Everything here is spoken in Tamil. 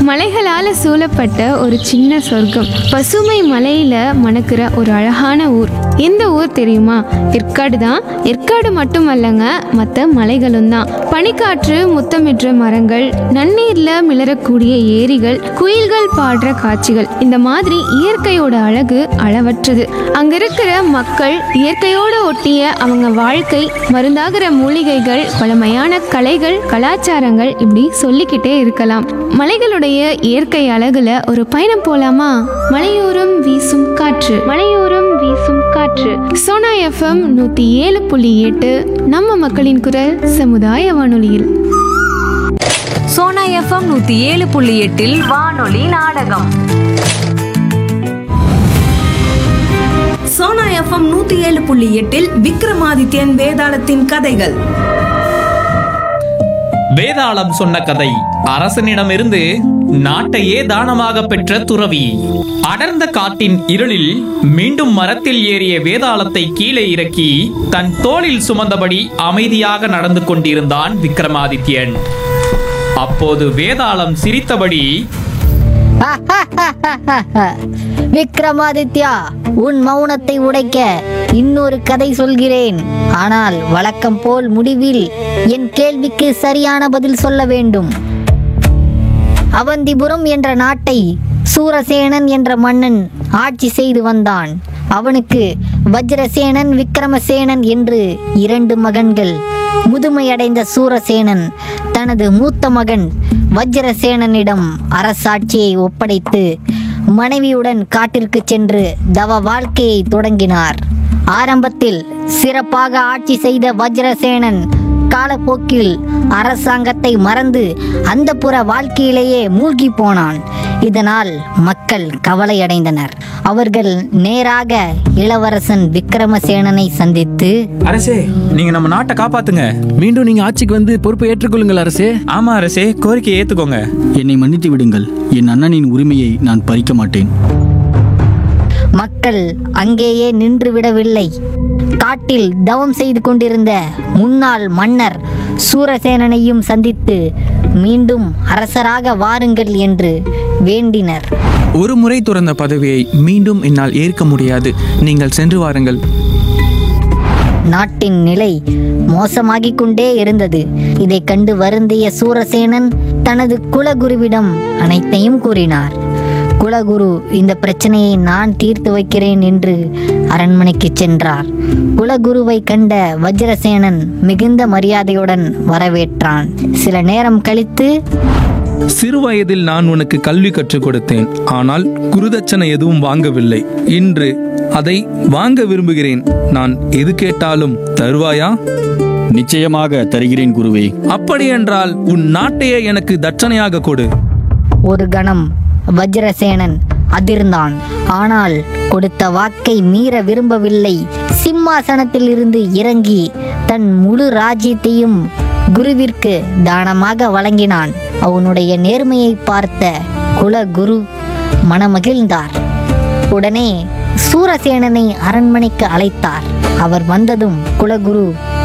மலைகளால சூழப்பட்ட ஒரு சின்ன சொர்க்கம், பசுமை மலையில மணக்கிற ஒரு அழகான ஊர். எந்த ஊர் தெரியுமா? ஏற்காடு தான். ஏற்காடு மட்டுமல்லங்க, மற்ற மலைகளும் தான். பனிக்காற்று முத்தமிடுற மரங்கள், நன்னீர்ல மிளறக்கூடிய ஏரிகள், குயில்கள் பாடுற காட்சிகள், இந்த மாதிரி இயற்கையோட அழகு அளவற்றது. அங்க இருக்கிற மக்கள், இயற்கையோட ஒட்டிய அவங்க வாழ்க்கை, மருந்தாகிற மூலிகைகள், பழமையான கலைகள், கலாச்சாரங்கள், இப்படி சொல்லிக்கிட்டே இருக்கலாம். மலைகளுடைய இயற்கை அழகுல ஒரு பயணம் போலாமா? மலையோரம் வீசும் காற்று, மலையோரம் வீசும் காற்று. சோனா எஃப்எம் 107.8 நம்ம மக்களின் குரல் சமுதாய வானொலியில். சோனா எஃப்எம் 107.8 வானொலி நாடகம். சோனா எஃப்எம் 107.8 விக்ரமாதித்யன் வேதாளத்தின் கதைகள். வேதாளம் சொன்ன கதை. அரசனிடமிருந்து நாட்டையே தானமாக பெற்ற துறவி. அடர்ந்த காட்டின் இருளில் மீண்டும் மரத்தில் ஏறிய வேதாளத்தை கீழே இறக்கி தன் தோளில் சுமந்தபடி அமைதியாக நடந்து கொண்டிருந்தான் விக்ரமாதித்யன். அப்போது வேதாளம் சிரித்தபடி, விக்ரமாதித்யா, உன் மௌனத்தை உடைக்க இன்னொரு கதை சொல்கிறேன். ஆனால் வழக்கம் போல் முடிவில் என் கேள்விக்கு சரியான பதில் சொல்ல வேண்டும். அவந்திபுரம் என்ற நாட்டை சூரசேனன் என்ற மன்னன் ஆட்சி செய்து வந்தான். அவனுக்கு வஜ்ரசேனன், விக்ரமசேனன் என்று 2 மகன்கள். முதுமையடைந்த சூரசேனன் தனது மூத்த மகன் வஜ்ரசேனனிடம் அரசாட்சியை ஒப்படைத்து மனைவியுடன் காட்டிற்கு சென்று தவ வாழ்க்கையை தொடங்கினார். ஆரம்பத்தில் சிறப்பாக ஆட்சி செய்த வஜ்ரசேனன் காலப்போக்கில் அரசாங்கத்தை மறந்து அந்தப்புற வாழ்க்கையிலேயே மூழ்கி போனான். இதனால் மக்கள் கவலையடைந்தனர். அவர்கள் நேராக இளவரசன் விக்ரமசேனனை சந்தித்து, அரசே, நீங்க நம்ம நாட்டை காப்பாத்துங்க. மீண்டும் நீங்க ஆட்சிக்கு வந்து பொறுப்பை ஏற்றுக்கொள்ளுங்கள் அரசே. ஆமா அரசே, கோரிக்கையை ஏத்துக்கோங்க. என்னை மன்னித்து விடுங்கள். என் அண்ணனின் உரிமையை நான் பறிக்க மாட்டேன். மக்கள் அங்கேயே நின்று விடவில்லை. காட்டில் தவம் செய்து கொண்டிருந்த முன்னாள் மன்னர் சூரசேனனையும் சந்தித்து மீண்டும் அரசராக வாருங்கள் என்று வேண்டினர். ஒரு முறை துறந்த பதவியை மீண்டும் என்னால் ஏற்க முடியாது. நீங்கள் சென்று வாருங்கள். நாட்டின் நிலை மோசமாகிக் கொண்டே இருந்தது. இதை கண்டு வருந்திய சூரசேனன் தனது குலகுருவிடம் அனைத்தையும் கூறினார். குலகுரு இந்த பிரச்சனையை நான் தீர்த்து வைக்கிறேன் என்று அரண்மனைக்கு சென்றார். குலகுருவை கண்ட வஜ்ரசேனன் மிகுந்த மரியாதையுடன் வரவேற்றான். சில நேரம் கழித்து, சிறுவயதில் நான் உனக்கு கல்வி கற்றுக் கொடுத்தேன். ஆனால் குருதட்சணை எதுவும் வாங்கவில்லை. இன்று அதை வாங்க விரும்புகிறேன். நான் எது கேட்டாலும் தருவாயா? நிச்சயமாக தருகிறேன் குருவே. அப்படியென்றால் உன் நாட்டையே எனக்கு தட்சணையாக கொடு. ஒரு கணம் வஜ்ரசேனன் அதிர்ந்தான். ஆனால் கொடுத்த வாக்கை மீற விரும்பவில்லை. சிம்மாசனத்தில் இருந்து இறங்கி தன் முழு ராஜ்யத்தையும் குருவிற்கு தானமாக வழங்கினான். அவனுடைய நேர்மையை பார்த்த குலகுரு மனமகிழ்ந்தார். உடனே சூரசேனனை அரண்மனைக்கு அழைத்தார். அவர் வந்ததும் குலகுரு